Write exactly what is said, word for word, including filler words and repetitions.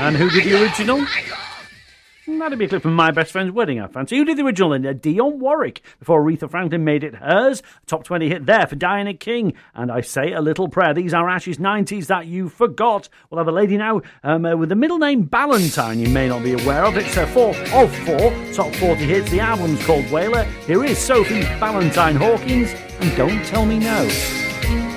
And who did the original? That'd be a clip from My Best Friend's Wedding, I fancy. Who did the original? And uh, Dionne Warwick, before Aretha Franklin made it hers. A top twenty hit there for Diana King. And I Say a Little Prayer. These are Ash's nineties that you forgot. We'll have a lady now um, uh, with the middle name Ballantyne you may not be aware of. It's her fourth of four top forty hits. The album's called Whaler. Here is Sophie Ballantyne Hawkins and Don't Tell Me No.